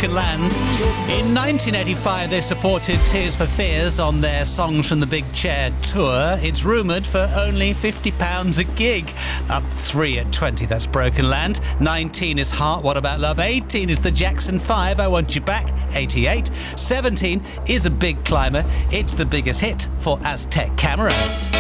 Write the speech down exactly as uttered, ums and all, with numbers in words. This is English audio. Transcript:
Broken Land. In nineteen eighty-five, they supported Tears for Fears on their Songs from the Big Chair tour. It's rumoured for only fifty pounds a gig. Up three at twenty, that's Broken Land. nineteen is Heart, What About Love? eighteen is the Jackson five, I Want You Back? eighty-eight. seventeen is a big climber. It's the biggest hit for Aztec Camera.